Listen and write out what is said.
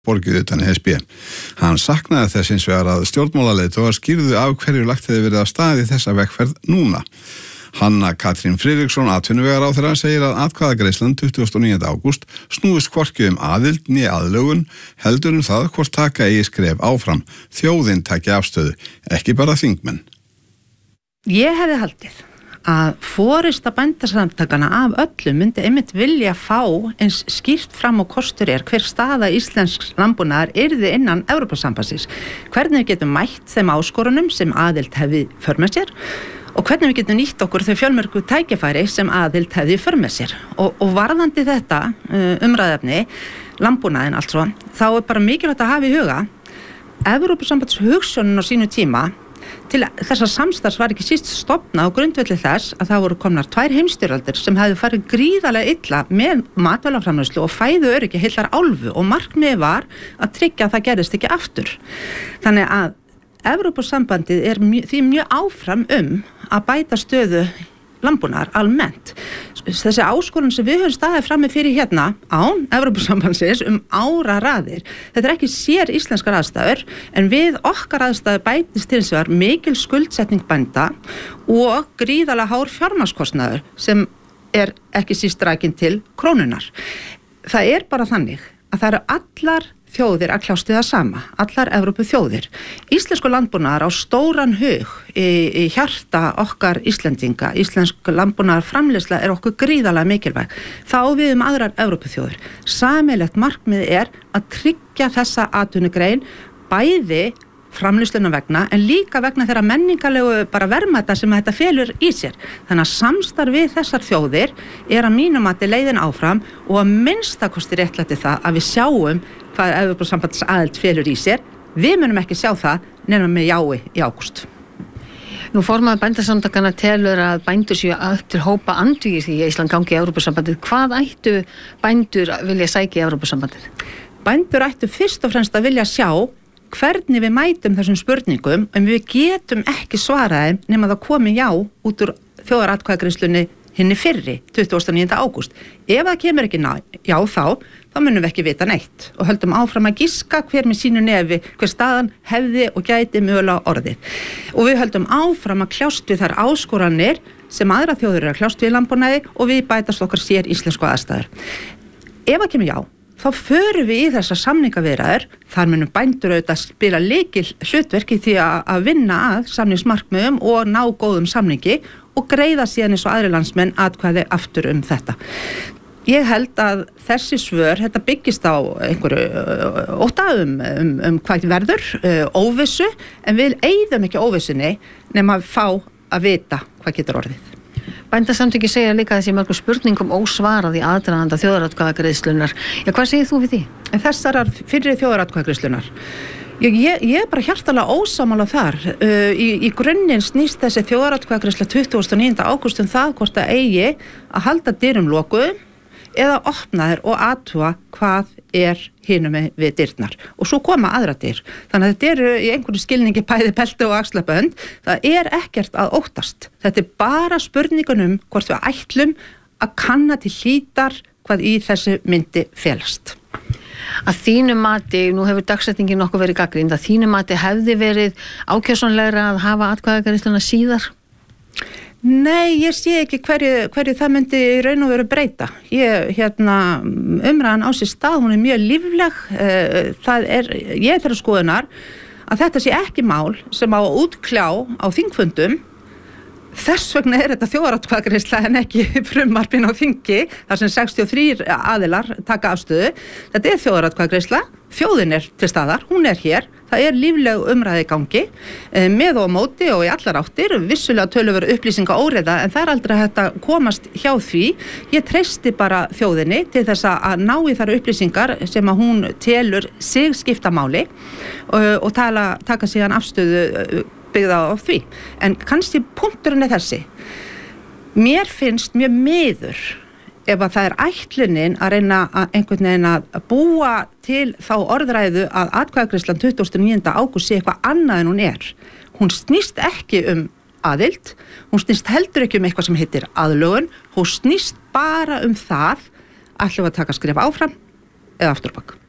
borgið utan ESB. Hann saknaði þess hins vegar að stjórnmálaleiðtogar skýrðu af hverju lagt hefði verið af stað í þessa vegferð núna. Hanna Katrín Friðriksson, atvinnuvegaráðherra, segir að atkvæðagreiðslan 29. ágúst snúist hvorki aðild né aðlögun, heldur það hvort taka eigi skref áfram. Þjóðin taki afstöðu, ekki bara þingmenn. Ég hefði haldið að forysta bændasamtakana af öllum myndi einmitt vilja fá eins skýrt fram og kostur hver staða íslensks landbúnaðar yrði innan Evrópusambandsins. Hvernig við getum mætt þeim áskorunum sem aðild hefði för með sér og hvernig við getum nýtt okkur þau fjölmörgu tækifæri sem aðild hefði för með sér. Og varðandi þetta umræðefni, landbúnaðin altså, þá bara mikilvægt að hafa í huga Evrópusambands hugsjónin á sínu tíma. Til þessa samstarfs var ekki síst stofnað á grundvelli þess að það voru komnar 2 heimsstyrjaldir sem hefðu farið gríðarlega illa með matvælaframleiðslu og fæðuöryggi heillar álfu og markmiðið var að tryggja að það gerðist ekki aftur. Þannig að Evrópusambandið því mjög áfram að bæta stöðu landbúnaðar almennt. Þessi áskorun sem við höfum staðið frammi fyrir hérna án Evrópusambandsins áraraðir. Þetta ekki sér íslenskar aðstæður en við okkar aðstæður bætist hins vegar mikil skuldsetning bænda og gríðarlega hár fjármagnskostnaður sem ekki síst rakin til krónunar. Það bara þannig að það eru allar þjóðir að kljást við það sama, allar Evrópu þjóðir. Íslensku landbúnaðar á stóran hug í hjarta okkar Íslendinga. Íslensk landbúnaðar framleiðsla okkur gríðarlega mikilvæg. Þá við aðrar Evrópu þjóðir. Sameiginlegt markmið að tryggja þessa atvinnugrein bæði framleiðsluna vegna en líka vegna þeirra menningarlegu verðmæta sem þetta felur í sér. Þannig að samstarf við þessar þjóðir að mínum mati leiðin áfram og að minnstakosti réttlæti það að við sjáum hvað Evrópusambands aðild felur í sér. Við munum ekki sjá það nema með jái í ágúst. Nú formaður bændasamtakanna telur að bændur séu upp til hópa andvígir því að Ísland gangi í Evrópusambandið. Hvað ættu bændur vilja sækja í Evrópusambandið? Bændur ættu fyrst og fremst að vilja sjá hvernig við mætum þessum spurningum en við getum ekki svaraði nema það komi já út úr þjóðaratkvæðagreiðslunni hinni fyrri 29. ágúst. Ef það kemur ekki já þá munum við ekki vita neitt og höldum áfram að giska hver með sínu nefi hver staðan hefði og gæti mögulega orðið. Og við höldum áfram að kljást við þær áskoranir sem aðra þjóðir að kljást við landbúnaði og við bætast okkar sér íslensku aðstæður. Ef það kemur já þá förum við í þessa samningaviðræður, þar munum bændur auðvitað spila lykil hlutverk í því að vinna að samningsmarkmiðum og ná góðum samningi og greiða síðan eins og aðrir landsmenn atkvæði aftur þetta. Ég held að þessi svör, þetta byggist á einhverju ótta hvað verður, óvissu, en við eyðum ekki óvissunni nema að fá að vita hvað getur orðið. Bændasamtökin segja líka þessi mörgum spurningum ósvarað í aðdraganda þjóðaratkvæðagreiðslunnar. Já, hvað segir þú við því? Þessarar fyrri þjóðaratkvæðagreiðslunnar. Ég bara hjartalega ósammála þar. Í grunninn snýst þessi þjóðaratkvæðagreiðsla 29. ágúst það hvort að eigi að halda dyrum lokuðum eða opna þær og athuga hvað hinum við dyrnar. Og svo koma aðra dyr. Þannig að þetta í einhverju skilningi bæði belti og axlabönd. Það ekkert að óttast. Þetta bara spurningunum hvort við ætlum að kanna til hlítar hvað í þessu myndi felast. Að þínu mati, nú hefur dagsetningin nokkuð verið gagnrýnd, að þínu mati hefði verið ákjósanlegra að hafa atkvæðagreiðsluna síðar? Nei, ég sé ekki hverju það myndi í raun og veru breyta. Umræðan á sér stað, hún mjög lífleg. Ég þeirra skoðunar að þetta sé ekki mál sem á að útkljá á þingfundum. Þess vegna þetta þjóðaratkvæðagreiðsla en ekki frumvarpinn á þingi, þar sem 63 aðilar taka afstöðu. Þetta þjóðaratkvæðagreiðsla, þjóðin til staðar, hún hér. Það lífleg umræði í gangi, með og á móti og í allar áttir, vissulega töluverð upplýsinga óreiða, en það aldrei hægt að komast hjá því. Ég treysti bara þjóðinni til þess að ná í þær upplýsingar sem að hún telur sig skipta máli og taka síðan afstöðu byggða á því. En kannski punkturinn þessi. Mér finnst mjög miður ef að það ætlunin að reyna einhvern veginn að búa til þá orðræðu að atkvæðagreiðslan 29. ágúst sé eitthvað annað en hún Hún snýst ekki aðild, hún snýst heldur ekki eitthvað sem heitir aðlögun, hún snýst bara það ætlum við að taka skref áfram eða afturbak.